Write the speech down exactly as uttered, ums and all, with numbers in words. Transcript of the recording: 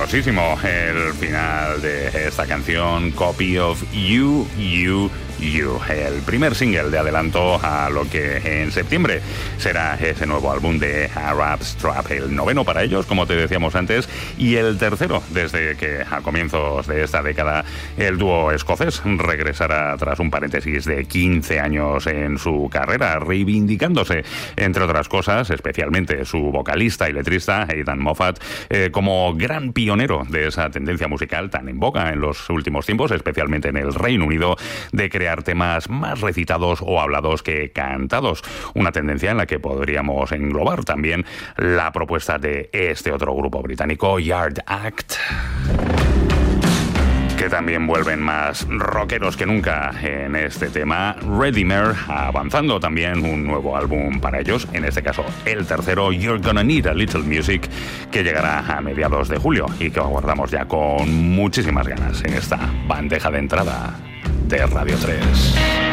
Curiosísimo el final de esta canción, Copy of You, You, You, el primer single de adelanto a lo que en septiembre será ese nuevo álbum de Arab Strap, el noveno para ellos, como te decíamos antes, y el tercero desde que a comienzos de esta década el dúo escocés regresará tras un paréntesis de quince años en su carrera, reivindicándose, entre otras cosas, especialmente su vocalista y letrista Aidan Moffat, eh, como gran pionero de esa tendencia musical tan en boga en los últimos tiempos, especialmente en el Reino Unido, de crear temas más recitados o hablados que cantados. Una tendencia en la que podríamos englobar también la propuesta de este otro grupo británico, Yard Act, que también vuelven más rockeros que nunca en este tema. Redeemer, avanzando también un nuevo álbum para ellos, en este caso el tercero, You're Gonna Need a Little Music, que llegará a mediados de julio y que aguardamos ya con muchísimas ganas en esta bandeja de entrada de Radio tres.